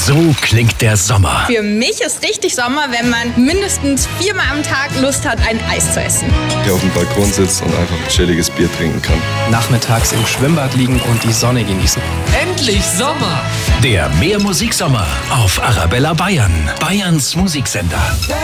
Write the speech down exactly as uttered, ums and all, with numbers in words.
So klingt der Sommer. Für mich ist richtig Sommer, wenn man mindestens viermal am Tag Lust hat, ein Eis zu essen. Der auf dem Balkon sitzt und einfach ein chilliges Bier trinken kann. Nachmittags im Schwimmbad liegen und die Sonne genießen. Endlich Sommer! Der Mehr Musiksommer auf Arabella Bayern, Bayerns Musiksender.